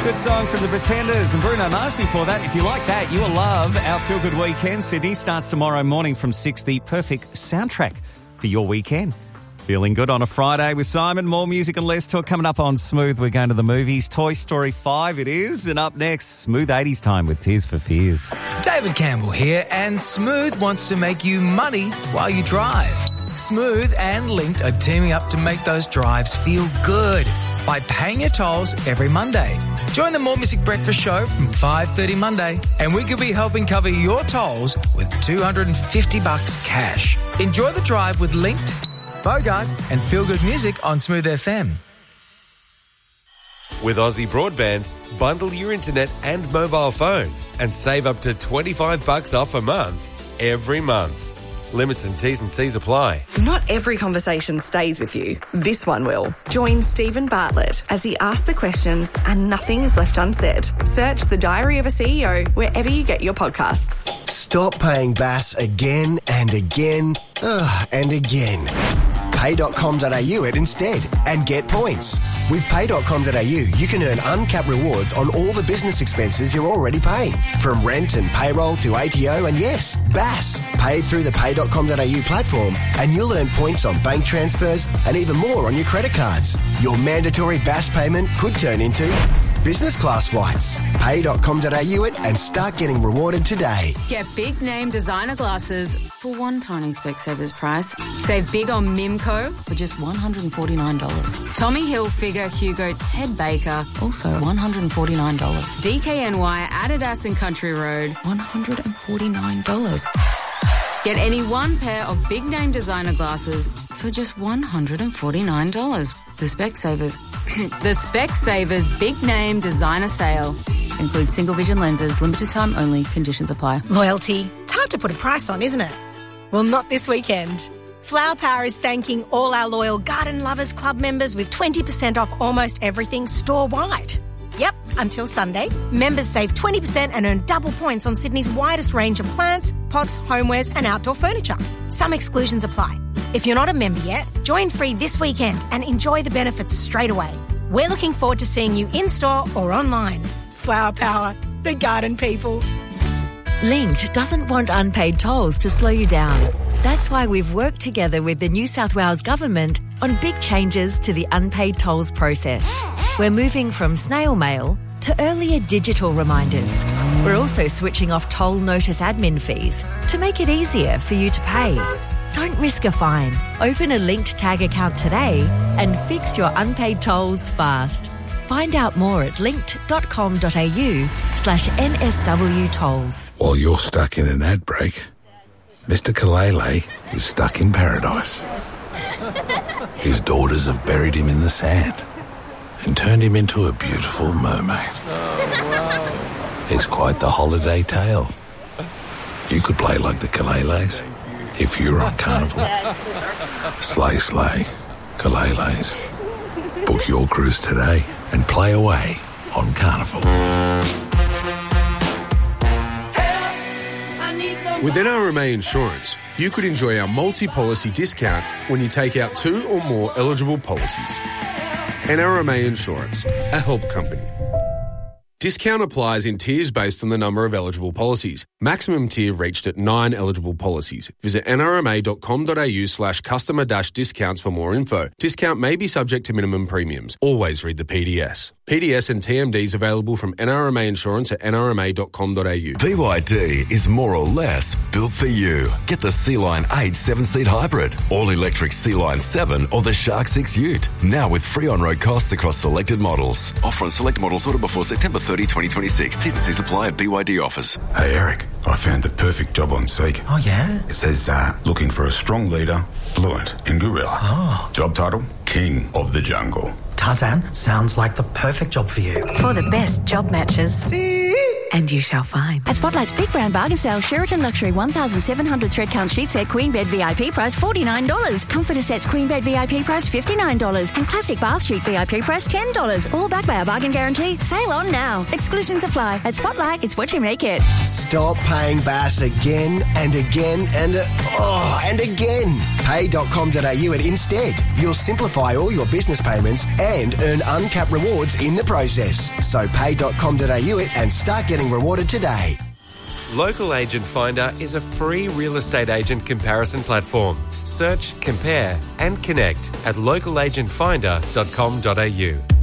Good song from the Pretenders and Bruno Mars before that. If you like that, you will love our Feel Good Weekend. Sydney starts tomorrow morning from 6, the perfect soundtrack for your weekend. Feeling good on a Friday with Simon. More music and less talk coming up on Smooth. We're going to the movies. Toy Story 5 it is. And up next, Smooth 80s time with Tears for Fears. David Campbell here, and Smooth wants to make you money while you drive. Smooth and Linked are teaming up to make those drives feel good by paying your tolls every Monday. Join the More Music Breakfast Show from 5:30 Monday, and we could be helping cover your tolls with $250 cash. Enjoy the drive with Linked, Bogart and Feel Good Music on Smooth FM. With Aussie Broadband, bundle your internet and mobile phone and save up to $25 off a month every month. Limits and T's and C's apply. Not every conversation stays with you. This one will. Join Stephen Bartlett as he asks the questions and nothing is left unsaid. Search The Diary of a CEO wherever you get your podcasts. Stop paying BAS again and again and again. Pay.com.au it instead and get points. With Pay.com.au, you can earn uncapped rewards on all the business expenses you're already paying. From rent and payroll to ATO and yes, BAS. Paid through the Pay.com.au platform and you'll earn points on bank transfers and even more on your credit cards. Your mandatory BAS payment could turn into business class flights. Pay.com.au it and start getting rewarded today. Get big name designer glasses for one tiny Specsavers price. Save big on Mimco for just $149. Tommy Hilfiger, Hugo, Ted Baker, also $149. DKNY, Adidas and Country Road, $149. Get any one pair of big name designer glasses for just $149. The Specsavers Big Name Designer Sale includes single vision lenses, limited time only, conditions apply. Loyalty. It's hard to put a price on, isn't it? Well, not this weekend. Flower Power is thanking all our loyal Garden Lovers Club members with 20% off almost everything store-wide. Yep, until Sunday, members save 20% and earn double points on Sydney's widest range of plants, pots, homewares and outdoor furniture. Some exclusions apply. If you're not a member yet, join free this weekend and enjoy the benefits straight away. We're looking forward to seeing you in-store or online. Flower Power, the garden people. Linked doesn't want unpaid tolls to slow you down. That's why we've worked together with the New South Wales Government on big changes to the unpaid tolls process. We're moving from snail mail to earlier digital reminders. We're also switching off toll notice admin fees to make it easier for you to pay. Don't risk a fine. Open a Linked Tag account today and fix your unpaid tolls fast. Find out more at linked.com.au/NSW tolls. While you're stuck in an ad break, Mr. Kalele is stuck in paradise. His daughters have buried him in the sand and turned him into a beautiful mermaid. It's quite the holiday tale. You could play like the Kaleles if you were on Carnival. Slay, slay, Kaleles. Book your cruise today and play away on Carnival. With NRMA Insurance, you could enjoy our multi-policy discount when you take out 2 or more eligible policies. NRMA Insurance, a help company. Discount applies in tiers based on the number of eligible policies. Maximum tier reached at 9 eligible policies. Visit nrma.com.au/customer-discounts for more info. Discount may be subject to minimum premiums. Always read the PDS. PDS and TMDs available from NRMA Insurance at nrma.com.au. BYD is more or less built for you. Get the Sea-Line 8 7-seat hybrid, all-electric Sea-Line 7 or the Shark 6 Ute. Now with free on-road costs across selected models. Offer on select models ordered before September 30, 2026. T's and C's apply at BYD offers. Hey Eric, I found the perfect job on Seek. Oh yeah? It says looking for a strong leader, fluent in gorilla. Oh. Job title, King of the Jungle. Tarzan, sounds like the perfect job for you. For the best job matches. And you shall find. At Spotlight's Big Brown Bargain Sale, Sheraton Luxury 1,700 thread count sheet set Queen Bed VIP price $49. Comforter sets Queen Bed VIP price $59. And Classic Bath Sheet VIP price $10. All backed by our bargain guarantee. Sale on now. Exclusions apply. At Spotlight, it's what you make it. Stop paying BAS again and again and again. Pay.com.au at Instead. You'll simplify all your business payments and earn uncapped rewards in the process. So pay.com.au it and start getting rewarded today. Local Agent Finder is a free real estate agent comparison platform. Search, compare and connect at localagentfinder.com.au.